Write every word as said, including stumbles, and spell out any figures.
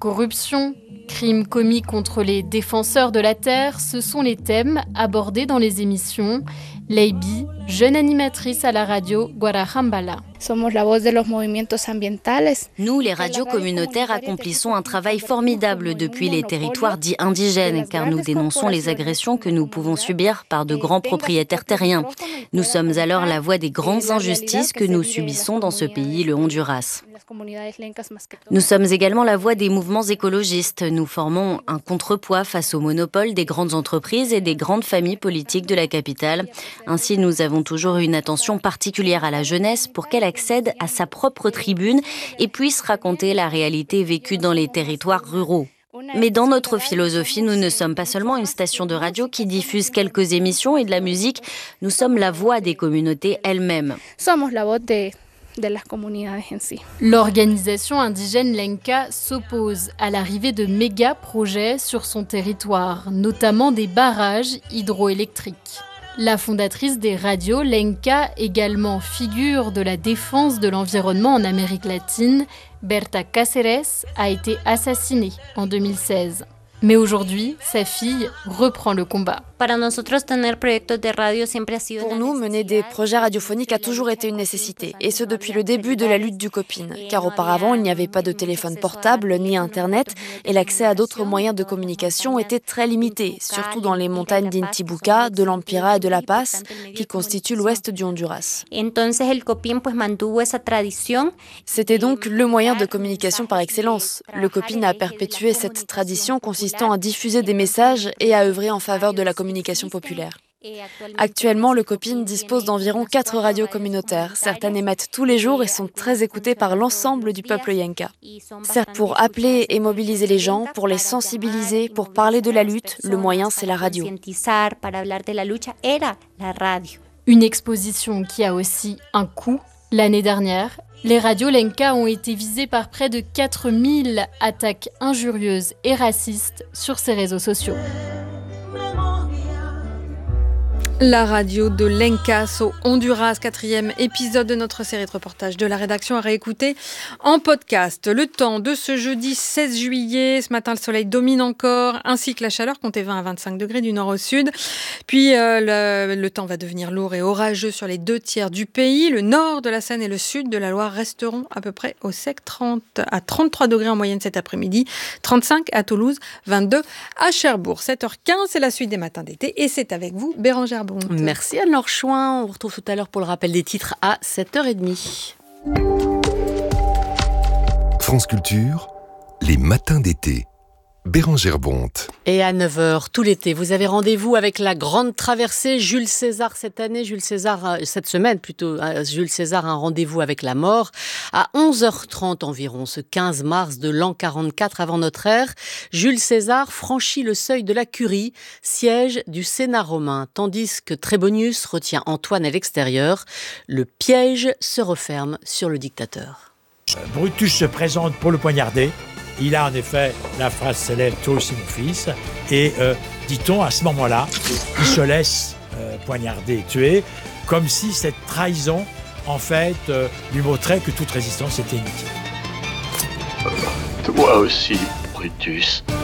corruption, crimes commis contre les défenseurs de la terre, ce sont les thèmes abordés dans les émissions. Leiby, jeune animatrice à la radio Guarajambala. Nous, les radios communautaires, accomplissons un travail formidable depuis les territoires dits indigènes, car nous dénonçons les agressions que nous pouvons subir par de grands propriétaires terriens. Nous sommes alors la voix des grandes injustices que nous subissons dans ce pays, le Honduras. Nous sommes également la voix des mouvements écologistes. Nous formons un contrepoids face au monopole des grandes entreprises et des grandes familles politiques de la capitale. Ainsi, nous avons toujours une attention particulière à la jeunesse pour qu'elle accède à sa propre tribune et puisse raconter la réalité vécue dans les territoires ruraux. Mais dans notre philosophie, nous ne sommes pas seulement une station de radio qui diffuse quelques émissions et de la musique, nous sommes la voix des communautés elles-mêmes. L'organisation indigène Lenca s'oppose à l'arrivée de méga-projets sur son territoire, notamment des barrages hydroélectriques. La fondatrice des radios, Lenca, également figure de la défense de l'environnement en Amérique latine, Berta Cáceres, a été assassinée en deux mille seize. Mais aujourd'hui, sa fille reprend le combat. Pour nous, mener des projets radiophoniques a toujours été une nécessité, et ce depuis le début de la lutte du Copine, car auparavant, il n'y avait pas de téléphone portable ni Internet, et l'accès à d'autres moyens de communication était très limité, surtout dans les montagnes d'Intibucá, de l'Empira et de La Paz, qui constituent l'ouest du Honduras. C'était donc le moyen de communication par excellence. Le Copine a perpétué cette tradition consistant à diffuser des messages et à œuvrer en faveur de la communication populaire. Actuellement, le Copine dispose d'environ quatre radios communautaires. Certaines émettent tous les jours et sont très écoutées par l'ensemble du peuple yenka. Certes, pour appeler et mobiliser les gens, pour les sensibiliser, pour parler de la lutte, le moyen, c'est la radio. Une exposition qui a aussi un coût. L'année dernière, les radios Lenca ont été visées par près de quatre mille attaques injurieuses et racistes sur ces réseaux sociaux. La radio de Lencas au Honduras, quatrième épisode de notre série de reportages de la rédaction à réécouter en podcast. Le temps de ce jeudi seize juillet, ce matin le soleil domine encore, ainsi que la chaleur, comptez vingt à vingt-cinq degrés du nord au sud. Puis euh, le, le temps va devenir lourd et orageux sur les deux tiers du pays. Le nord de la Seine et le sud de la Loire resteront à peu près au sec, trente à trente-trois degrés en moyenne cet après-midi, trente-cinq à Toulouse, vingt-deux à Cherbourg. sept heures quinze, c'est la suite des matins d'été et c'est avec vous, Bérangère Bonte. Merci Anne-Laure Chouin. On vous retrouve tout à l'heure pour le rappel des titres à sept heures trente. France Culture, les matins d'été. Bérangère Bonte. Et à neuf heures, tout l'été, vous avez rendez-vous avec la grande traversée Jules César cette année. Jules César, cette semaine plutôt, Jules César a un rendez-vous avec la mort. À onze heures trente environ, ce quinze mars de l'an quarante-quatre avant notre ère, Jules César franchit le seuil de la Curie, siège du Sénat romain, tandis que Trébonius retient Antoine à l'extérieur. Le piège se referme sur le dictateur. Brutus se présente pour le poignarder. Il a en effet la phrase célèbre « Toi aussi mon fils » et euh, dit-on à ce moment-là, il se laisse euh, poignarder et tuer, comme si cette trahison, en fait, euh, lui montrait que toute résistance était inutile. Toi aussi, Brutus.